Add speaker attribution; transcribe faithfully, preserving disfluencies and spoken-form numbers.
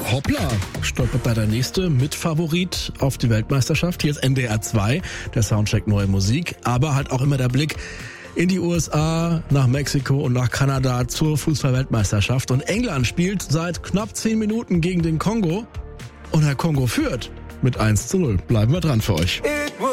Speaker 1: hoppla, stolpert da der nächste Mitfavorit auf die Weltmeisterschaft. Hier ist N D R zwei, der Soundcheck Neue Musik, aber halt auch immer der Blick in die U S A, nach Mexiko und nach Kanada zur Fußball-Weltmeisterschaft. Und England spielt seit knapp zehn Minuten gegen den Kongo und der Kongo führt mit eins zu null. Bleiben wir dran für euch.